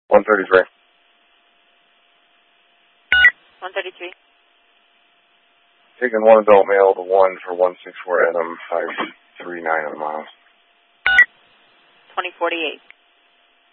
133. 133. Taking one adult male to 1 for 164 Adam, 539 on the miles. 2048.